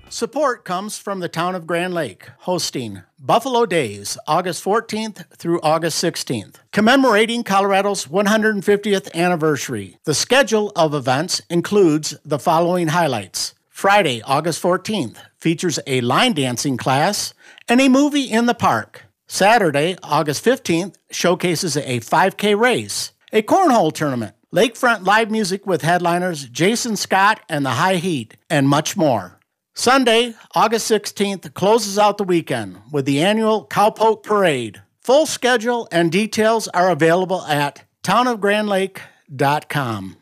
Support comes from the town of Grand Lake, hosting Buffalo Days, August 14th through August 16th, commemorating Colorado's 150th anniversary. The schedule of events includes the following highlights. Friday, August 14th, features a line dancing class and a movie in the park. Saturday, August 15th, showcases a 5K race, a cornhole tournament, lakefront live music with headliners Jason Scott and the High Heat, and much more. Sunday, August 16th, closes out the weekend with the annual Cowpoke Parade. Full schedule and details are available at townofgrandlake.com.